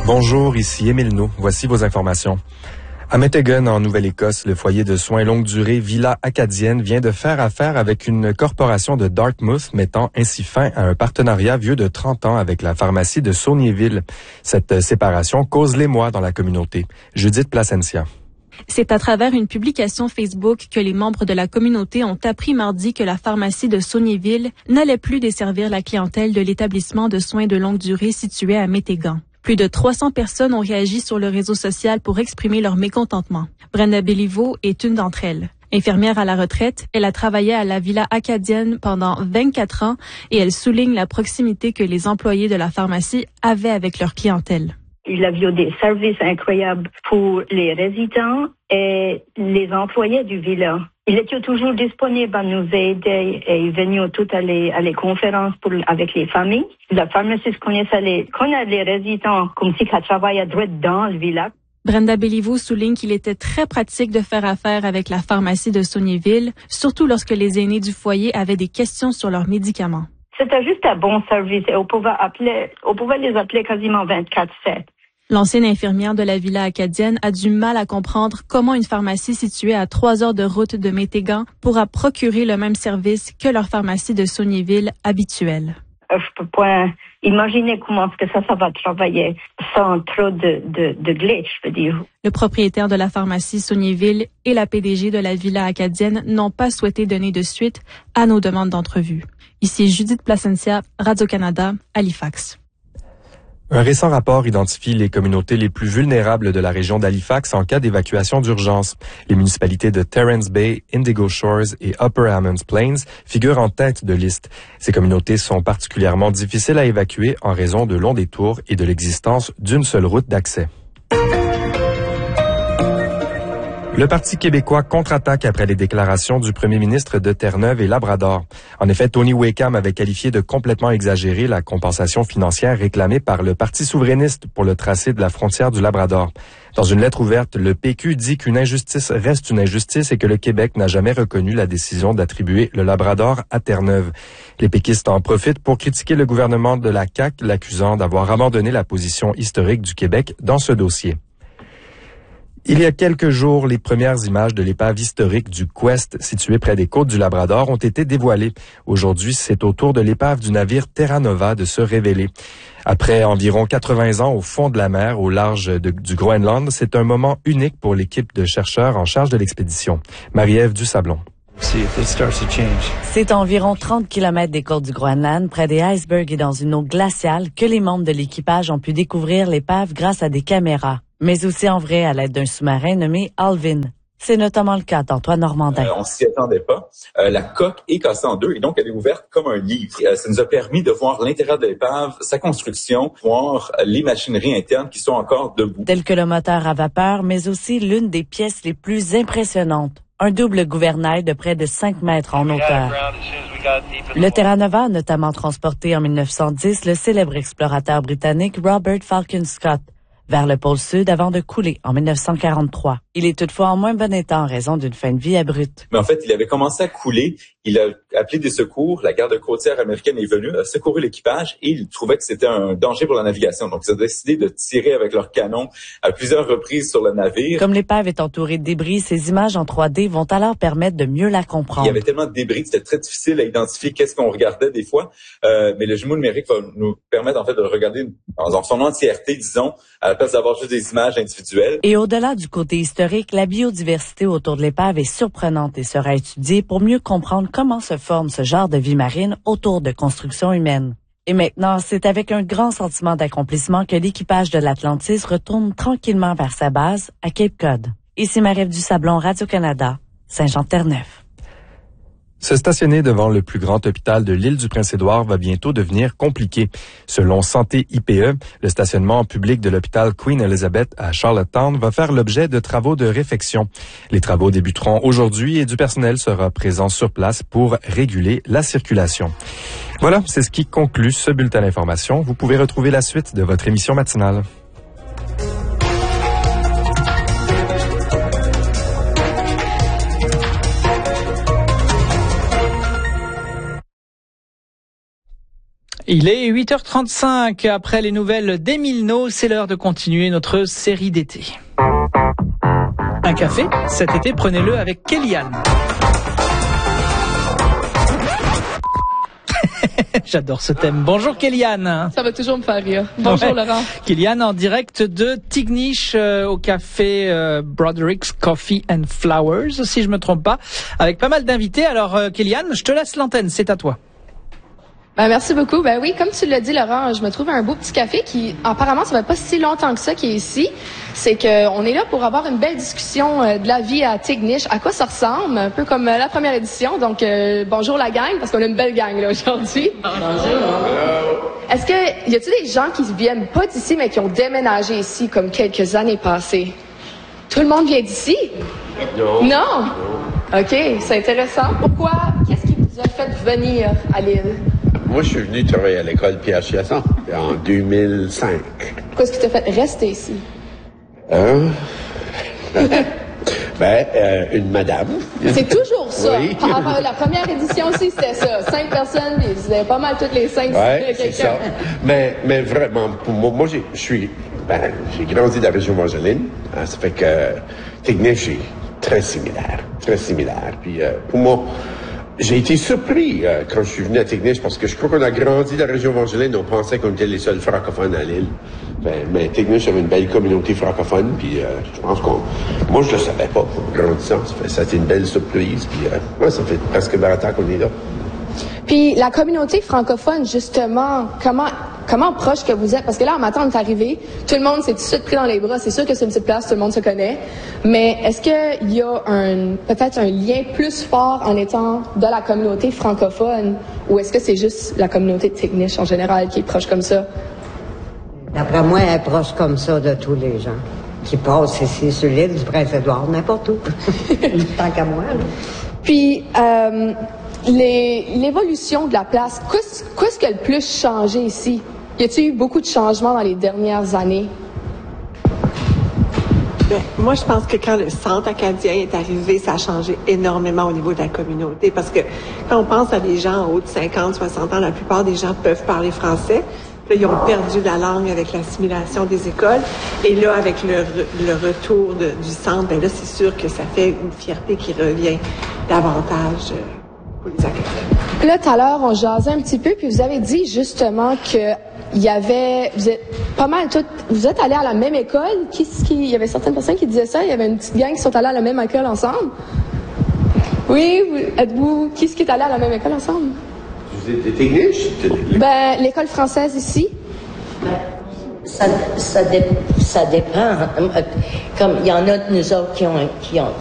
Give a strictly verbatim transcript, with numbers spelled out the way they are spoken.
Bonjour, ici Émile Nou. Voici vos informations. À Metegan, en Nouvelle-Écosse, le foyer de soins longue durée Villa Acadienne vient de faire affaire avec une corporation de Dartmouth, mettant ainsi fin à un partenariat vieux de trente ans avec la pharmacie de Saulniéville. Cette séparation cause l'émoi dans la communauté. Judith Placencia. C'est à travers une publication Facebook que les membres de la communauté ont appris mardi que la pharmacie de Saulniéville n'allait plus desservir la clientèle de l'établissement de soins de longue durée situé à Metegan. Plus de trois cents personnes ont réagi sur le réseau social pour exprimer leur mécontentement. Brenda Béliveau est une d'entre elles. Infirmière à la retraite, elle a travaillé à la Villa Acadienne pendant vingt-quatre ans et elle souligne la proximité que les employés de la pharmacie avaient avec leur clientèle. Il a eu des services incroyables pour les résidents et les employés du Villa. Il était toujours disponible à nous aider et venu toutes à les, à les conférences pour, avec les familles. La pharmaciste connaissait les, connaît les résidents comme si elle travaillait droit dans le Villa. Brenda Béliveau souligne qu'il était très pratique de faire affaire avec la pharmacie de Saulniéville, surtout lorsque les aînés du foyer avaient des questions sur leurs médicaments. C'était juste un bon service et on pouvait appeler, on pouvait les appeler quasiment vingt-quatre sept. L'ancienne infirmière de la Villa Acadienne a du mal à comprendre comment une pharmacie située à trois heures de route de Metegan pourra procurer le même service que leur pharmacie de Saulniéville habituelle. Je peux pas imaginer comment est-ce que ça, ça va travailler sans trop de, de, de glitch, je veux dire. Le propriétaire de la pharmacie Saulniéville et la P D G de la Villa Acadienne n'ont pas souhaité donner de suite à nos demandes d'entrevue. Ici Judith Placencia, Radio-Canada, Halifax. Un récent rapport identifie les communautés les plus vulnérables de la région d'Halifax en cas d'évacuation d'urgence. Les municipalités de Terrence Bay, Indigo Shores et Upper Hammonds Plains figurent en tête de liste. Ces communautés sont particulièrement difficiles à évacuer en raison de longs détours et de l'existence d'une seule route d'accès. Le Parti québécois contre-attaque après les déclarations du premier ministre de Terre-Neuve et Labrador. En effet, Tony Wakeham avait qualifié de complètement exagérée la compensation financière réclamée par le Parti souverainiste pour le tracé de la frontière du Labrador. Dans une lettre ouverte, le P Q dit qu'une injustice reste une injustice et que le Québec n'a jamais reconnu la décision d'attribuer le Labrador à Terre-Neuve. Les péquistes en profitent pour critiquer le gouvernement de la C A Q, l'accusant d'avoir abandonné la position historique du Québec dans ce dossier. Il y a quelques jours, les premières images de l'épave historique du Quest, située près des côtes du Labrador, ont été dévoilées. Aujourd'hui, c'est au tour de l'épave du navire Terra Nova de se révéler. Après environ quatre-vingts ans au fond de la mer, au large de, du Groenland, c'est un moment unique pour l'équipe de chercheurs en charge de l'expédition. Marie-Ève Dusablon. C'est à environ trente kilomètres des côtes du Groenland, près des icebergs et dans une eau glaciale, que les membres de l'équipage ont pu découvrir l'épave grâce à des caméras, mais aussi en vrai à l'aide d'un sous-marin nommé Alvin. C'est notamment le cas d'Antoine Normandin. Euh, on s'y attendait pas. Euh, la coque est cassée en deux et donc elle est ouverte comme un livre. Euh, ça nous a permis de voir l'intérieur de l'épave, sa construction, voir les machineries internes qui sont encore debout. Tel que le moteur à vapeur, mais aussi l'une des pièces les plus impressionnantes. Un double gouvernail de près de cinq mètres en hauteur. Le Terra Nova a notamment transporté en mille neuf cent dix le célèbre explorateur britannique Robert Falcon Scott vers le pôle Sud avant de couler en mille neuf cent quarante-trois. Il est toutefois en moins bon état en raison d'une fin de vie abrupte. Mais en fait, il avait commencé à couler. Il a appelé des secours. La garde côtière américaine est venue, a secouru l'équipage et il trouvait que c'était un danger pour la navigation. Donc, ils ont décidé de tirer avec leurs canons à plusieurs reprises sur le navire. Comme l'épave est entourée de débris, ces images en trois D vont alors permettre de mieux la comprendre. Il y avait tellement de débris que c'était très difficile à identifier qu'est-ce qu'on regardait des fois. Euh, mais le jumeau numérique va nous permettre en fait de le regarder dans son entièreté, disons, à la place d'avoir juste des images individuelles. Et au-delà du côté historique, la biodiversité autour de l'épave est surprenante et sera étudiée pour mieux comprendre comment se forme ce genre de vie marine autour de constructions humaines. Et maintenant, c'est avec un grand sentiment d'accomplissement que l'équipage de l'Atlantis retourne tranquillement vers sa base à Cape Cod. Ici Marie-Ève Dusablon, Radio-Canada, Saint-Jean-Terre-Neuve. Se stationner devant le plus grand hôpital de l'île du Prince-Édouard va bientôt devenir compliqué. Selon Santé I P E, le stationnement public de l'hôpital Queen Elizabeth à Charlottetown va faire l'objet de travaux de réfection. Les travaux débuteront aujourd'hui et du personnel sera présent sur place pour réguler la circulation. Voilà, c'est ce qui conclut ce bulletin d'information. Vous pouvez retrouver la suite de votre émission matinale. Il est huit heures trente-cinq. Après les nouvelles d'Émile No, c'est l'heure de continuer notre série d'été. Un café, cet été, prenez-le avec Kellyanne. J'adore ce thème. Bonjour Kellyanne. Ça va toujours me faire rire. Bonjour ouais. Laurent. Kellyanne en direct de Tignish euh, au café euh, Broderick's Coffee and Flowers, si je me trompe pas, avec pas mal d'invités. Alors euh, Kellyanne, je te laisse l'antenne, c'est à toi. Ben, merci beaucoup. Ben oui, comme tu l'as dit, Laurent, je me trouve à un beau petit café qui, apparemment, ça fait pas si longtemps que ça qui est ici. C'est que on est là pour avoir une belle discussion euh, de la vie à Tignish. À quoi ça ressemble? Un peu comme euh, la première édition. Donc, euh, bonjour la gang, parce qu'on a une belle gang là aujourd'hui. Bonjour. Est-ce que, y a-t-il des gens qui viennent pas d'ici, mais qui ont déménagé ici comme quelques années passées? Tout le monde vient d'ici? Non. Non? Non. OK, c'est intéressant. Pourquoi? Qu'est-ce qui vous a fait venir à l'île? Moi, je suis venu travailler à l'école Pierre Chiasson en deux mille cinq. Qu'est-ce qui t'a fait rester ici? Hein? ben, euh, une madame. C'est toujours ça. Oui. Avant, la première édition aussi, c'était ça. Cinq personnes, ils faisaient pas mal toutes les cinq. Ouais, c'est ça. Mais, mais vraiment, pour moi, moi j'ai, je suis, ben, j'ai grandi dans la région Marjolaine. Hein, ça fait que euh, Tignish est très similaire, très similaire. Puis euh, pour moi, j'ai été surpris euh, quand je suis venu à Tignish parce que je crois qu'on a grandi dans la région Marjolaine, on pensait qu'on était les seuls francophones à l'île. Ben, mais Tignish avait une belle communauté francophone, puis euh, je pense qu'on... Moi, je le savais pas, en grandissant. Ça, fait, ça a été une belle surprise, puis euh, ouais, ça fait presque vingt ans qu'on est là. Puis la communauté francophone, justement, comment comment proche que vous êtes? Parce que là, en matin, on est arrivé, tout le monde s'est tout de suite pris dans les bras. C'est sûr que c'est une petite place, tout le monde se connaît. Mais est-ce qu'il y a un peut-être un lien plus fort en étant de la communauté francophone? Ou est-ce que c'est juste la communauté de Tignish en général qui est proche comme ça? D'après moi, elle est proche comme ça de tous les gens qui passent ici sur l'île du Prince-Édouard, n'importe où. Tant qu'à moi, là. Puis, euh, les, l'évolution de la place, qu'est-ce, qu'est-ce qui a le plus changé ici? Y a-t-il eu beaucoup de changements dans les dernières années? Bien, moi, je pense que quand le centre acadien est arrivé, ça a changé énormément au niveau de la communauté. Parce que quand on pense à des gens en haut de cinquante, soixante ans, la plupart des gens peuvent parler français. Là, ils ont perdu la langue avec l'assimilation des écoles. Et là, avec le, le retour de, du centre, ben là, c'est sûr que ça fait une fierté qui revient davantage pour les académiques. Là, tout à l'heure, on jasait un petit peu, puis vous avez dit justement que il y avait, vous êtes pas mal toutes, vous êtes allés à la même école. Qui, qui, il y avait certaines personnes qui disaient ça. Il y avait une petite gang qui sont allés à la même école ensemble. Oui, vous, êtes-vous, qui est-ce qui est allé à la même école ensemble? Des Tignish? Ben, l'école française ici. Ça, ça, dé, ça dépend. Comme il y en a de nous autres qui ont, qui ont